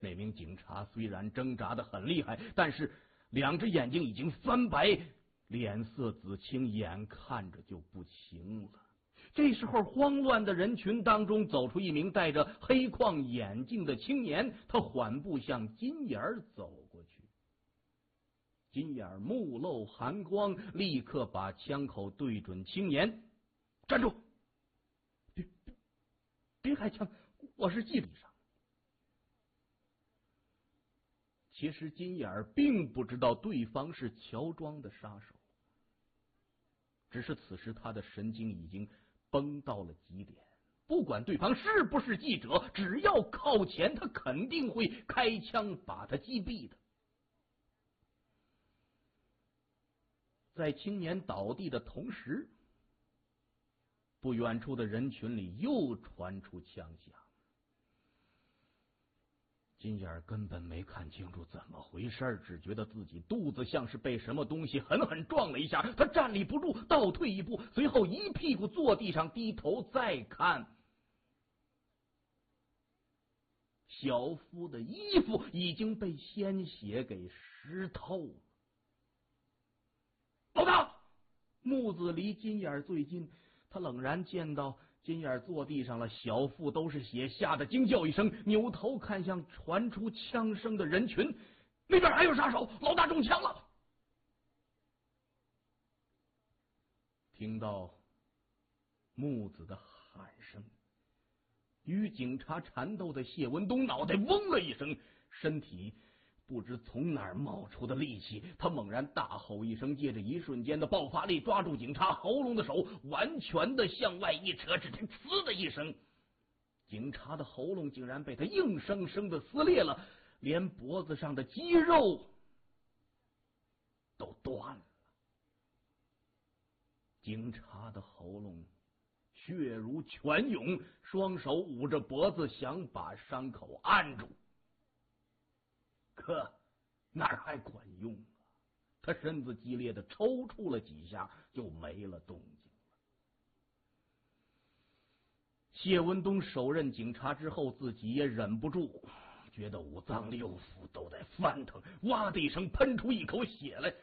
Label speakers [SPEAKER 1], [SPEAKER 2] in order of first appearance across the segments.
[SPEAKER 1] 那名警察虽然挣扎得很厉害，但是两只眼睛已经翻白，脸色紫青，眼看着就不行了。这时候，慌乱的人群当中走出一名戴着黑框眼镜的青年，他缓步向金眼走过去。金眼目露寒光，立刻把枪口对准青年：“站住！别开枪，我是纪律上。”其实金眼并不知道对方是乔装的杀手，只是此时他的神经已经绷到了极点，不管对方是不是记者，只要靠前，他肯定会开枪把他击毙的。在青年倒地的同时，不远处的人群里又传出枪响。金眼根本没看清楚怎么回事，只觉得自己肚子像是被什么东西狠狠撞了一下，他站立不住，倒退一步，随后一屁股坐地上，低头再看，小夫的衣服已经被鲜血给湿透了。老大，木子离金眼最近，他冷然见到金眼坐地上了，小腹都是血，吓得惊叫一声，扭头看向传出枪声的人群，那边还有杀手，老大中枪了。听到木子的喊声，与警察缠斗的谢文东脑袋嗡了一声，身体不知从哪儿冒出的力气，他猛然大吼一声，借着一瞬间的爆发力抓住警察喉咙的手完全的向外一扯，只听呲的一声，警察的喉咙竟然被他硬生生的撕裂了，连脖子上的肌肉都断了。警察的喉咙血如泉涌，双手捂着脖子想把伤口按住，可哪儿还管用啊？他身子激烈的抽搐了几下，就没了动静了。谢文东手刃警察之后，自己也忍不住，觉得五脏六腑都在翻腾，哇的一声喷出一口血来。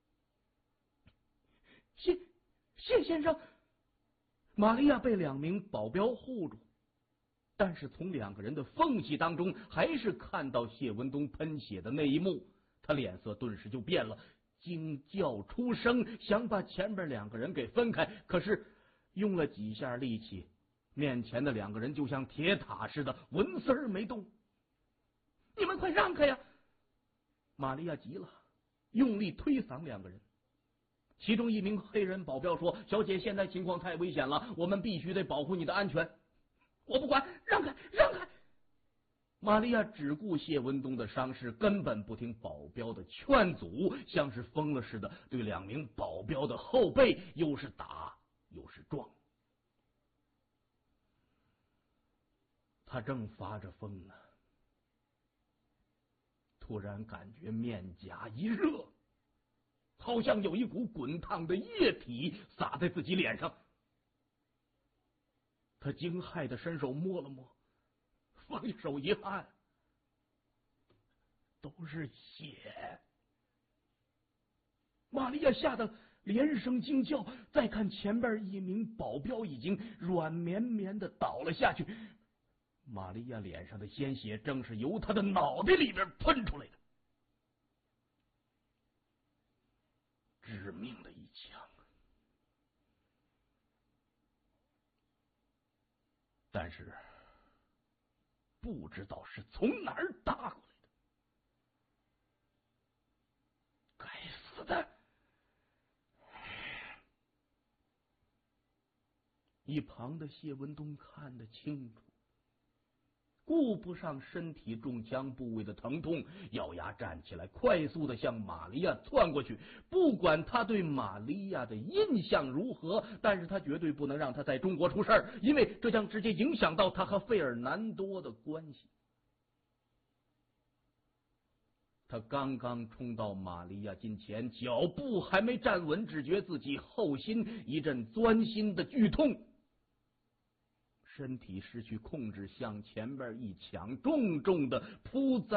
[SPEAKER 1] 谢先生，玛利亚被两名保镖护住，但是从两个人的缝隙当中，还是看到谢文东喷血的那一幕，他脸色顿时就变了，惊叫出声，想把前边两个人给分开，可是用了几下力气，面前的两个人就像铁塔似的，纹丝儿没动。你们快让开呀！玛利亚急了，用力推搡两个人。其中一名黑人保镖说：“小姐，现在情况太危险了，我们必须得保护你的安全。”我不管，让开，让开！玛利亚只顾谢文东的伤势，根本不听保镖的劝阻，像是疯了似的，对两名保镖的后背又是打又是撞。他正发着疯呢，突然感觉面颊一热，好像有一股滚烫的液体洒在自己脸上。他惊骇的伸手摸了摸，放手一按，都是血。玛利亚吓得连声惊叫，再看前边一名保镖已经软绵绵的倒了下去，玛利亚脸上的鲜血正是由他的脑袋里边喷出来的。致命的一枪，但是不知道是从哪儿打过来的。该死的！一旁的谢文东看得清楚，顾不上身体中枪部位的疼痛，咬牙站起来，快速的向玛利亚窜过去。不管他对玛利亚的印象如何，但是他绝对不能让他在中国出事儿，因为这将直接影响到他和费尔南多的关系。他刚刚冲到玛利亚近前，脚步还没站稳，只觉自己后心一阵钻心的剧痛，身体失去控制，向前边一抢，重重的扑在